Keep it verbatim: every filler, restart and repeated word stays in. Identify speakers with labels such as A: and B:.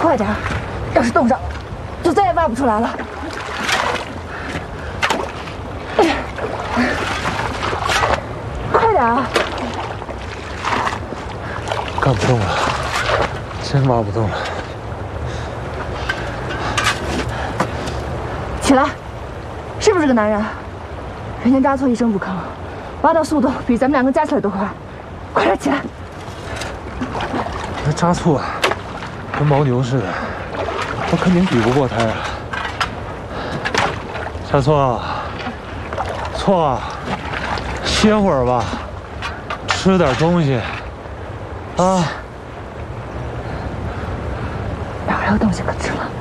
A: 快点，要是冻上，就再也挖不出来了。快点啊！
B: 干不动了，真挖不动了。
A: 起来，是不是个男人？人家扎错一声不吭，挖到速度比咱们两个加起来都快。快点起来！
B: 那扎错，跟牦牛似的，我肯定比不过他呀。小错，错，歇会儿吧，吃点东西，啊。
A: 哪还有东西可吃了？